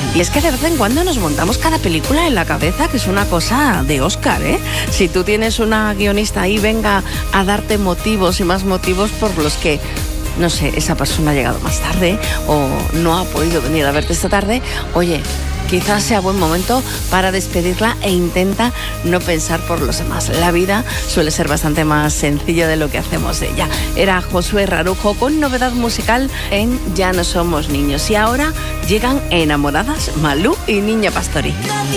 Y es que de vez en cuando nos montamos cada película en la cabeza, que es una cosa de Oscar, ¿eh? Si tú tienes una guionista ahí, venga a darte motivos y más motivos por los que, no sé, esa persona ha llegado más tarde o no ha podido venir a verte esta tarde, oye, quizás sea buen momento para despedirla e intenta no pensar por los demás. La vida suele ser bastante más sencilla de lo que hacemos de ella. Era Josué Rarujo con novedad musical en Ya no somos niños. Y ahora llegan enamoradas Malú y Niña Pastori.